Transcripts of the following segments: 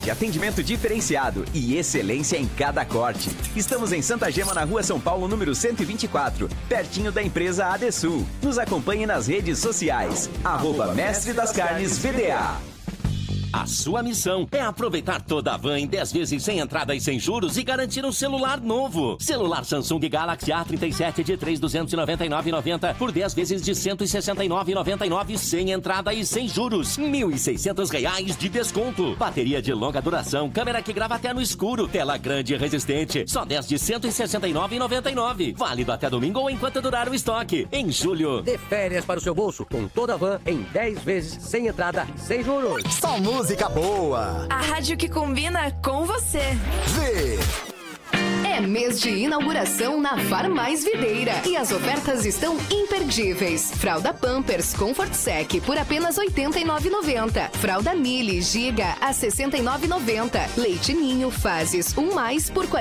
De atendimento diferenciado e excelência em cada corte. Estamos em Santa Gema, na Rua São Paulo, número 124, pertinho da empresa Adesul. Nos acompanhe nas redes sociais. @Mestre das Carnes VDA. A sua missão é aproveitar toda a van em 10 vezes sem entrada e sem juros e garantir um celular novo. Celular Samsung Galaxy A37 de 3.299,90 por 10 vezes de 169,99 sem entrada e sem juros. R$ 1.600 de desconto. Bateria de longa duração, câmera que grava até no escuro, tela grande e resistente. Só 10 de 169,99. Válido até domingo ou enquanto durar o estoque. Em julho. Dê férias para o seu bolso com toda a van em 10 vezes sem entrada e sem juros. Só música boa. A rádio que combina com você. Vê. É mês de inauguração na Farmais Videira e as ofertas estão imperdíveis. Fralda Pampers Comfort Sec por apenas R$ 89,90. Fralda Mili Giga a R$ 69,90. Leite Ninho Fases 1+ por R$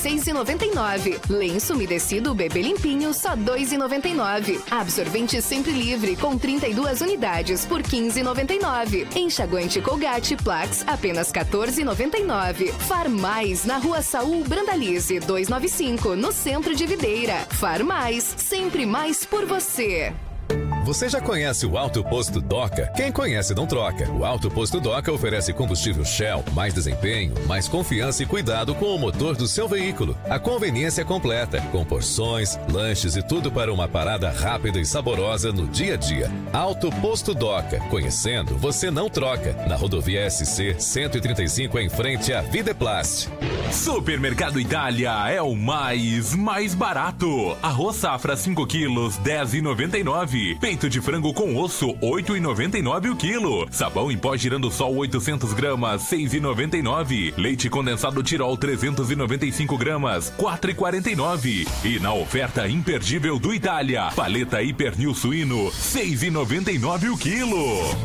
46,99. Lenço umedecido Bebê Limpinho só R$ 2,99. Absorvente Sempre Livre com 32 unidades por R$ 15,99. Enxaguante Colgate Plax apenas R$ 14,99. Farmais na Rua Saul Brandalize 295, no centro de Videira. Farmais, sempre mais por você. Você já conhece o Alto Posto Doca? Quem conhece não troca. O Alto Posto Doca oferece combustível Shell, mais desempenho, mais confiança e cuidado com o motor do seu veículo. A conveniência é completa, com porções, lanches e tudo para uma parada rápida e saborosa no dia a dia. Alto Posto Doca. Conhecendo, você não troca. Na rodovia SC 135, em frente à Videplast. Supermercado Itália é o mais barato. Arroz safra 5 quilos, R$10,99. Peito de frango com osso, R$8,99 o quilo. Sabão em pó Girandosol 800 gramas, R$6,99. Leite condensado Tirol 395 gramas, R$4,49. E na oferta imperdível do Itália, paleta Hiper New suíno, R$6,99 o quilo.